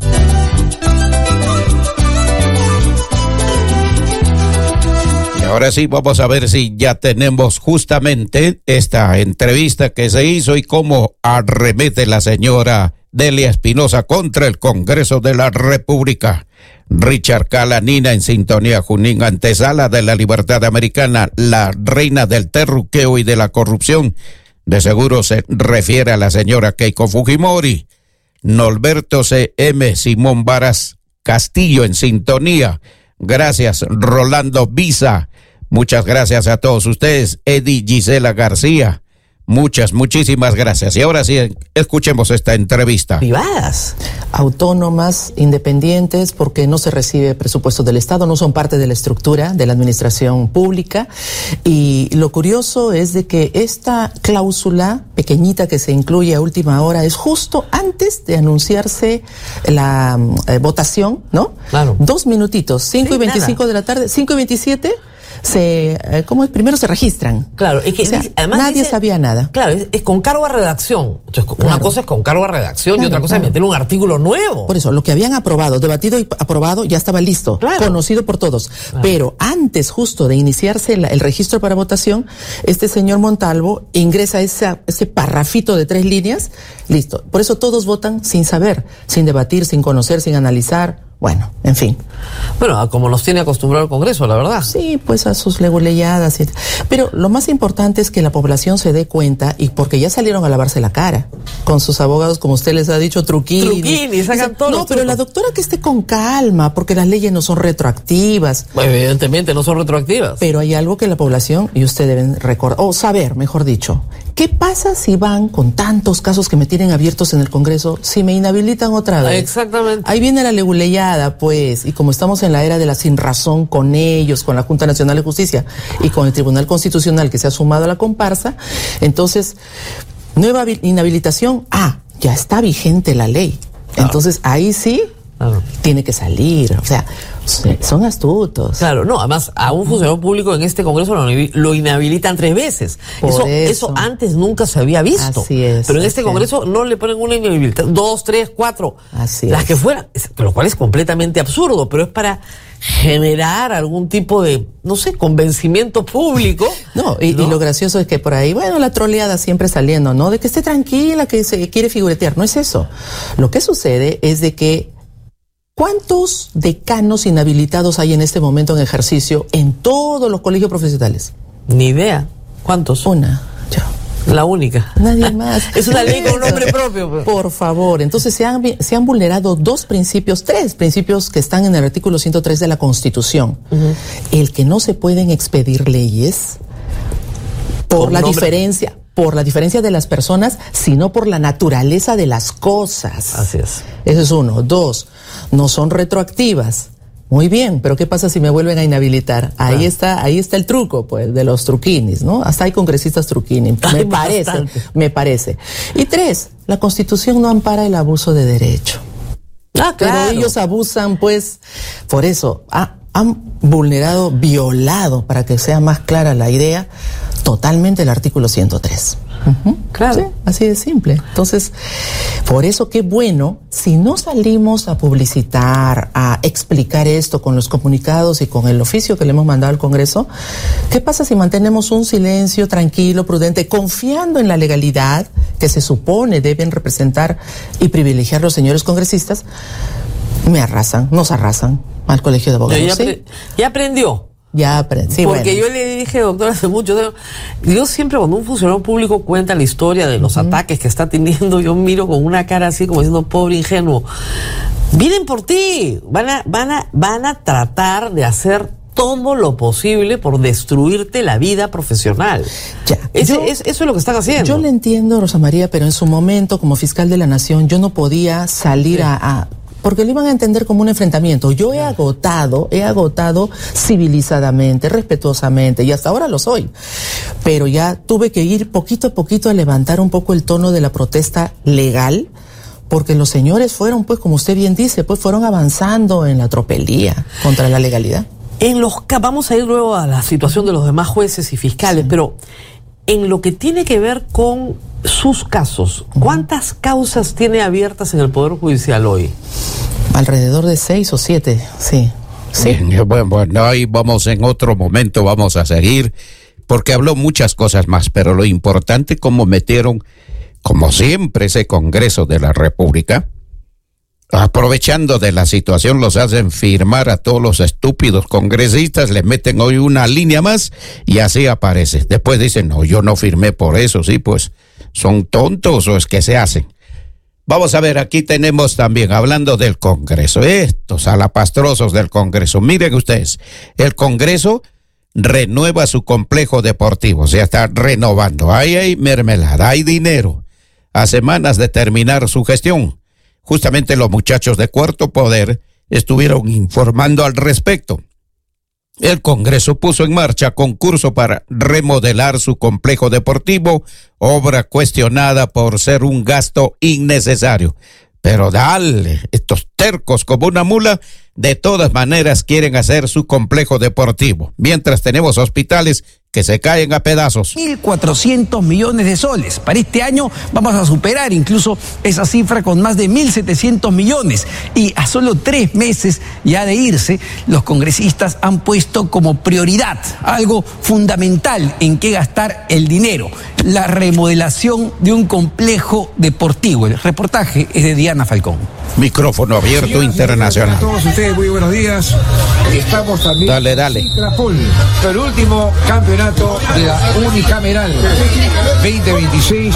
Speaker 1: Y ahora sí, vamos a ver si ya tenemos justamente esta entrevista que se hizo y cómo arremete la señora Delia Espinosa contra el Congreso de la República. Richard Calanina en sintonía. Junín, antesala de la libertad americana, la reina del terruqueo y de la corrupción. De seguro se refiere a la señora Keiko Fujimori. Norberto C M Simón Varas Castillo en sintonía. Gracias, Rolando Visa. Muchas gracias a todos ustedes. Eddie Gisela García. Muchas, muchísimas gracias. Y ahora sí, escuchemos esta entrevista.
Speaker 8: Privadas, autónomas, independientes, porque no se recibe presupuesto del Estado, no son parte de la estructura de la administración pública. Y lo curioso es de que esta cláusula pequeñita que se incluye a última hora es justo antes de anunciarse la eh, votación, ¿no? Claro. Dos minutitos, cinco sí, y veinticinco nada. De la tarde, cinco y veintisiete. Se, eh, ¿cómo es? Primero se registran.
Speaker 9: Claro, es que
Speaker 8: o sea,
Speaker 9: dice, además
Speaker 8: nadie
Speaker 9: dice,
Speaker 8: sabía nada.
Speaker 9: Claro, es, es con cargo a redacción. Entonces, claro. Una cosa es con cargo a redacción claro, y otra cosa claro. es meter un artículo nuevo.
Speaker 8: Por eso, lo que habían aprobado, debatido y aprobado, ya estaba listo, claro. conocido por todos. Claro. Pero antes justo de iniciarse la, el registro para votación, este señor Montalvo ingresa esa, ese parrafito de tres líneas, listo. Por eso todos votan sin saber, sin debatir, sin conocer, sin analizar. Bueno, en fin.
Speaker 9: Bueno, como nos tiene acostumbrado el Congreso, la verdad.
Speaker 8: Sí, pues a sus leguleyadas. Y... Pero lo más importante es que la población se dé cuenta, y porque ya salieron a lavarse la cara con sus abogados, como usted les ha dicho, truquini.
Speaker 9: Truquini, sacan todos.
Speaker 8: No, pero la doctora que esté con calma, porque las leyes no son retroactivas.
Speaker 9: Bueno, evidentemente no son retroactivas.
Speaker 8: Pero hay algo que la población y usted deben recordar, o saber, mejor dicho. ¿Qué pasa si van con tantos casos que me tienen abiertos en el Congreso, si me inhabilitan otra vez?
Speaker 9: Exactamente.
Speaker 8: Ahí viene la leguleyada, pues, y como estamos en la era de la sinrazón con ellos, con la Junta Nacional de Justicia y con el Tribunal Constitucional que se ha sumado a la comparsa, entonces, nueva inhabilitación, ah, ya está vigente la ley. Claro. Entonces, ahí sí... Claro. Tiene que salir, o sea, son astutos.
Speaker 9: Claro, no, además a un funcionario público en este Congreso lo, lo inhabilitan tres veces. Eso, eso. eso antes nunca se había visto.
Speaker 8: Así es.
Speaker 9: Pero en este
Speaker 8: es.
Speaker 9: Congreso no le ponen una inhabilitación, dos, tres, cuatro,
Speaker 8: así
Speaker 9: las
Speaker 8: es.
Speaker 9: que fueran, lo cual es completamente absurdo, pero es para generar algún tipo de, no sé, convencimiento público.
Speaker 8: No, y, ¿no? y lo gracioso es que por ahí, bueno, la troleada siempre saliendo, ¿no? De que esté tranquila, que se quiere figuretear. No es eso. Lo que sucede es de que ¿cuántos decanos inhabilitados hay en este momento en ejercicio en todos los colegios profesionales?
Speaker 9: Ni idea. ¿Cuántos?
Speaker 8: Una. Yo.
Speaker 9: La única.
Speaker 8: Nadie más.
Speaker 9: Es una ley con nombre propio. Pues.
Speaker 8: Por favor. Entonces se han, se han vulnerado dos principios, tres principios que están en el artículo ciento tres de la Constitución. Uh-huh. El que no se pueden expedir leyes por, por la nombre. diferencia. por la diferencia de las personas, sino por la naturaleza de las cosas.
Speaker 9: Así es.
Speaker 8: Eso es uno. Dos, no son retroactivas. Muy bien, pero ¿qué pasa si me vuelven a inhabilitar? Ahí ah. está, ahí está el truco, pues, de los truquinis, ¿no? Hasta hay congresistas truquinis, me Ay, parece, bastante. me parece. Y tres, la Constitución no ampara el abuso de derecho.
Speaker 9: Ah, claro.
Speaker 8: Pero ellos abusan, pues, por eso, ah, han vulnerado, violado, para que sea más clara la idea, totalmente el artículo ciento tres. Uh-huh.
Speaker 9: Claro.
Speaker 8: Sí, así de simple. Entonces, por eso qué bueno, si no salimos a publicitar, a explicar esto con los comunicados y con el oficio que le hemos mandado al Congreso, ¿qué pasa si mantenemos un silencio tranquilo, prudente, confiando en la legalidad que se supone deben representar y privilegiar los señores congresistas? Me arrasan, nos arrasan al Colegio de Abogados.
Speaker 9: Ya,
Speaker 8: ¿sí?
Speaker 9: pre- ya aprendió.
Speaker 8: Ya aprendí. Sí,
Speaker 9: Porque
Speaker 8: bueno.
Speaker 9: yo le dije, doctor, hace mucho tiempo, yo siempre cuando un funcionario público cuenta la historia de los uh-huh. ataques que está teniendo, yo miro con una cara así como diciendo, pobre ingenuo, vienen por ti, van a, van a, van a tratar de hacer todo lo posible por destruirte la vida profesional.
Speaker 8: Ya.
Speaker 9: Ese,
Speaker 8: yo,
Speaker 9: es, eso es lo que están haciendo.
Speaker 8: Yo le entiendo, Rosa María, pero en su momento, como fiscal de la Nación, yo no podía salir sí. a... a porque lo iban a entender como un enfrentamiento. Yo he agotado, he agotado civilizadamente, respetuosamente, y hasta ahora lo soy. Pero ya tuve que ir poquito a poquito a levantar un poco el tono de la protesta legal, porque los señores fueron, pues, como usted bien dice, pues fueron avanzando en la tropelía contra la legalidad.
Speaker 9: En los vamos a ir luego a la situación de los demás jueces y fiscales, sí. pero en lo que tiene que ver con sus casos, ¿cuántas causas tiene abiertas en el Poder Judicial hoy?
Speaker 8: Alrededor de seis o siete, sí. sí.
Speaker 1: Bien, bueno, bueno, ahí vamos en otro momento, vamos a seguir, porque habló muchas cosas más, pero lo importante, como metieron, como siempre, ese Congreso de la República, aprovechando de la situación, los hacen firmar a todos los estúpidos congresistas, le meten hoy una línea más y así aparece. Después dicen, no, yo no firmé por eso, sí, pues, ¿son tontos o es que se hacen? Vamos a ver, aquí tenemos también, hablando del Congreso, estos alapastrosos del Congreso. Miren ustedes, el Congreso renueva su complejo deportivo, se está renovando. Ahí hay mermelada, hay dinero. A semanas de terminar su gestión, justamente los muchachos de Cuarto Poder estuvieron informando al respecto. El Congreso puso en marcha concurso para remodelar su complejo deportivo, obra cuestionada por ser un gasto innecesario. Pero dale, estos tercos como una mula, de todas maneras quieren hacer su complejo deportivo, mientras tenemos hospitales que se caen a pedazos.
Speaker 4: mil cuatrocientos millones de soles. Para este año vamos a superar incluso esa cifra con más de mil setecientos millones. Y a solo tres meses ya de irse, los congresistas han puesto como prioridad algo fundamental en qué gastar el dinero: la remodelación de un complejo deportivo. El reportaje es de Diana Falcón.
Speaker 1: Micrófono abierto. Señoras, internacional.
Speaker 10: A todos ustedes, muy buenos días. Estamos también
Speaker 1: dale, dale.
Speaker 10: en Citrapol, el último campeonato de la Unicameral veinte veintiséis.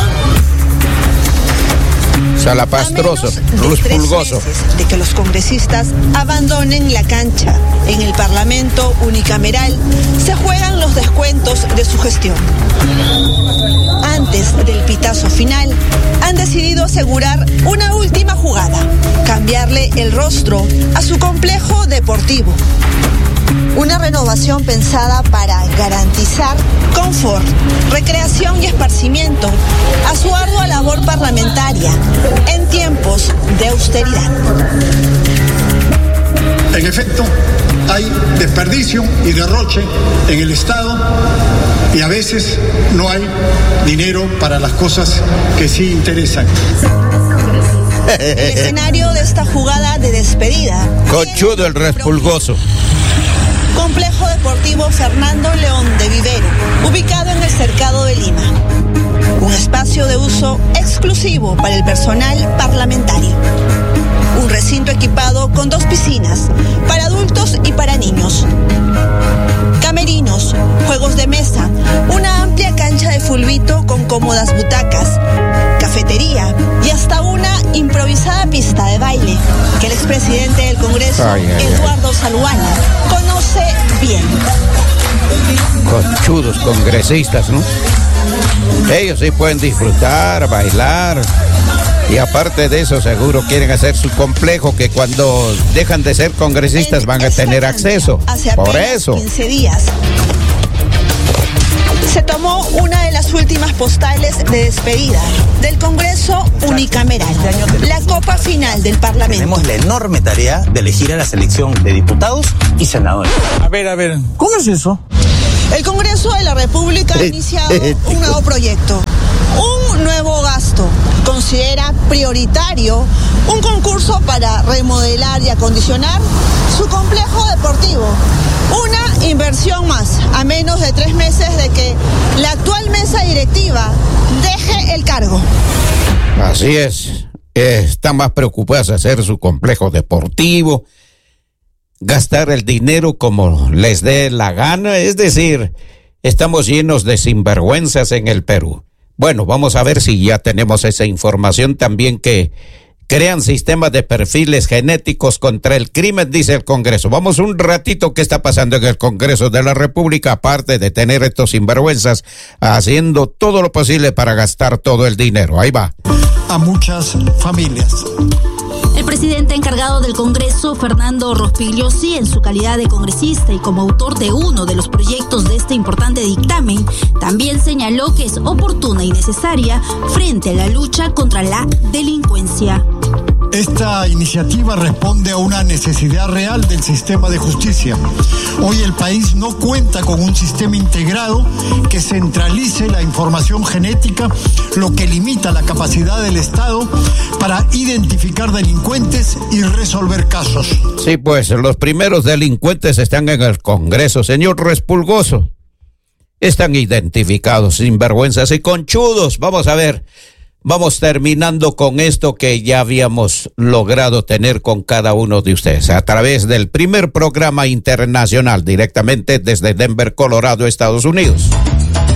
Speaker 1: Salapastroso, Ruspulgoso.
Speaker 11: De que los congresistas abandonen la cancha en el Parlamento unicameral, se juegan los descuentos de su gestión. Antes del pitazo final, han decidido asegurar una última jugada: cambiarle el rostro a su complejo deportivo. Una renovación pensada para garantizar confort, recreación y esparcimiento a su ardua labor parlamentaria en tiempos de austeridad.
Speaker 24: En efecto, hay desperdicio y derroche en el Estado y a veces no hay dinero para las cosas que sí interesan.
Speaker 11: El escenario de esta jugada de despedida.
Speaker 1: Conchudo el Respulgoso.
Speaker 11: Complejo Deportivo Fernando León de Vivero, ubicado en el Cercado de Lima. Un espacio de uso exclusivo para el personal parlamentario. Un recinto equipado con dos piscinas, para adultos y para niños. Camerinos, juegos de mesa, una amplia cancha de fulbito con cómodas butacas, cafetería y hasta una improvisada pista de baile que el expresidente del Congreso, ay, ay, Eduardo Saluana, conoce bien.
Speaker 1: Conchudos congresistas, ¿no? Ellos sí pueden disfrutar, bailar. Y aparte de eso, seguro quieren hacer su complejo que cuando dejan de ser congresistas van a tener acceso. Por eso.
Speaker 11: quince días. Se tomó una de las últimas postales de despedida del Congreso unicameral, la copa final del Parlamento.
Speaker 2: Tenemos la enorme tarea de elegir a la selección de diputados y senadores.
Speaker 23: A ver, a ver, ¿cómo es eso?
Speaker 11: El Congreso de la República ha iniciado un nuevo proyecto, un nuevo gasto. Considera prioritario un concurso para remodelar y acondicionar su complejo deportivo. Una inversión más, a menos de tres meses de que la actual mesa directiva deje el cargo.
Speaker 1: Así es, están más preocupados de hacer su complejo deportivo, gastar el dinero como les dé la gana, es decir, estamos llenos de sinvergüenzas en el Perú. Bueno, vamos a ver si ya tenemos esa información también, que crean sistemas de perfiles genéticos contra el crimen, dice el Congreso. Vamos un ratito, ¿qué está pasando en el Congreso de la República? Aparte de tener estos sinvergüenzas haciendo todo lo posible para gastar todo el dinero. Ahí va.
Speaker 23: A muchas familias.
Speaker 6: El presidente encargado del Congreso, Fernando Rospigliosi, en su calidad de congresista y como autor de uno de los proyectos de este importante dictamen, también señaló que es oportuna y necesaria frente a la lucha contra la delincuencia.
Speaker 23: Esta iniciativa responde a una necesidad real del sistema de justicia. Hoy el país no cuenta con un sistema integrado que centralice la información genética, lo que limita la capacidad del Estado para identificar delincuentes y resolver casos.
Speaker 1: Sí, pues los primeros delincuentes están en el Congreso, señor Respulgoso. Están identificados, sinvergüenzas y conchudos. Vamos a ver. Vamos terminando con esto que ya habíamos logrado tener con cada uno de ustedes a través del primer programa internacional directamente desde Denver, Colorado, Estados Unidos.